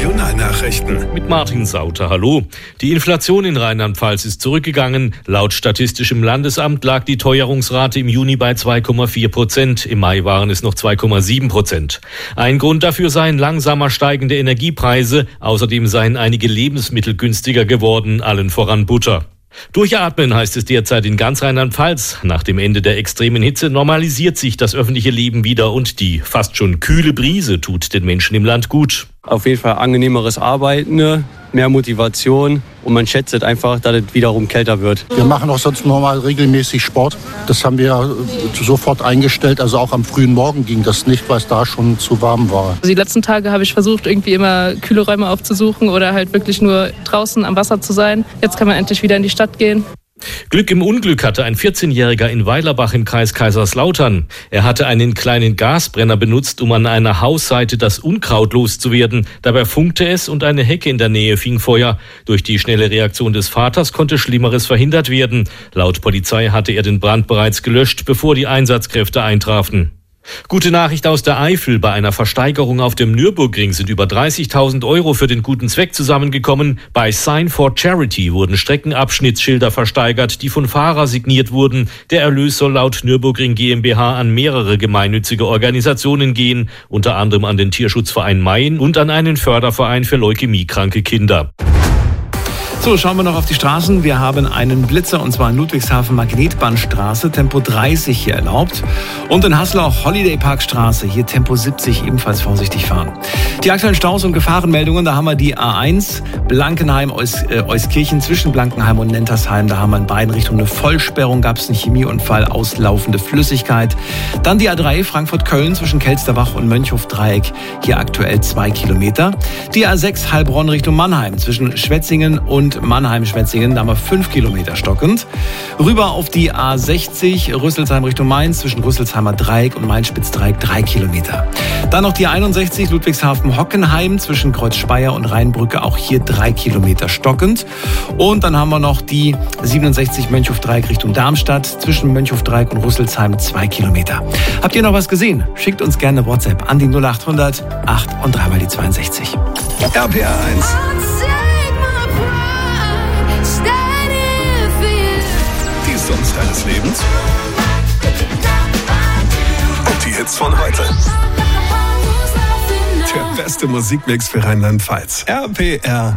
Regionalnachrichten. Mit Martin Sauter, hallo. Die Inflation in Rheinland-Pfalz ist zurückgegangen. Laut Statistischem Landesamt lag die Teuerungsrate im Juni bei 2,4%. Im Mai waren es noch 2,7%. Ein Grund dafür seien langsamer steigende Energiepreise. Außerdem seien einige Lebensmittel günstiger geworden, allen voran Butter. Durchatmen heißt es derzeit in ganz Rheinland-Pfalz. Nach dem Ende der extremen Hitze normalisiert sich das öffentliche Leben wieder und die fast schon kühle Brise tut den Menschen im Land gut. Auf jeden Fall angenehmeres Arbeiten, mehr Motivation und man schätzt einfach, dass es wiederum kälter wird. Wir machen auch sonst normal regelmäßig Sport. Das haben wir sofort eingestellt. Also auch am frühen Morgen ging das nicht, weil es da schon zu warm war. Die letzten Tage habe ich versucht, irgendwie immer kühle Räume aufzusuchen oder halt wirklich nur draußen am Wasser zu sein. Jetzt kann man endlich wieder in die Stadt gehen. Glück im Unglück hatte ein 14-Jähriger in Weilerbach im Kreis Kaiserslautern. Er hatte einen kleinen Gasbrenner benutzt, um an einer Hausseite das Unkraut loszuwerden. Dabei funkte es und eine Hecke in der Nähe fing Feuer. Durch die schnelle Reaktion des Vaters konnte Schlimmeres verhindert werden. Laut Polizei hatte er den Brand bereits gelöscht, bevor die Einsatzkräfte eintrafen. Gute Nachricht aus der Eifel. Bei einer Versteigerung auf dem Nürburgring sind über 30.000 Euro für den guten Zweck zusammengekommen. Bei Sign for Charity wurden Streckenabschnittsschilder versteigert, die von Fahrern signiert wurden. Der Erlös soll laut Nürburgring GmbH an mehrere gemeinnützige Organisationen gehen, unter anderem an den Tierschutzverein Mayen und an einen Förderverein für leukämiekranke Kinder. So, schauen wir noch auf die Straßen. Wir haben einen Blitzer und zwar in Ludwigshafen Magnetbahnstraße, Tempo 30 hier erlaubt. Und in Haslau Holiday Park Straße, hier Tempo 70, ebenfalls vorsichtig fahren. Die aktuellen Staus und Gefahrenmeldungen, da haben wir die A1 Blankenheim-Euskirchen zwischen Blankenheim und Nentersheim. Da haben wir in beiden Richtungen eine Vollsperrung, gab es einen Chemieunfall, auslaufende Flüssigkeit. Dann die A3 Frankfurt-Köln zwischen Kelsterbach und Mönchhof-Dreieck, hier aktuell 2 Kilometer. Die A6 Heilbronn Richtung Mannheim zwischen Schwetzingen und Mannheim-Schwetzingen, da haben wir 5 Kilometer stockend. Rüber auf die A60 Rüsselsheim Richtung Mainz zwischen Rüsselsheimer Dreieck und Mainz-Spitz-Dreieck 3 Kilometer. Dann noch die 61 Ludwigshafen-Hockenheim zwischen Kreuz-Speyer und Rheinbrücke, auch hier 3 Kilometer stockend. Und dann haben wir noch die 67 Mönchhof-Dreieck Richtung Darmstadt zwischen Mönchhof-Dreieck und Rüsselsheim 2 Kilometer. Habt ihr noch was gesehen? Schickt uns gerne WhatsApp an die 0800 8 und 3 mal die 62. RPR 1. Die Songs deines Lebens. Und die Hits von heute. Der beste Musikmix für Rheinland-Pfalz. RPR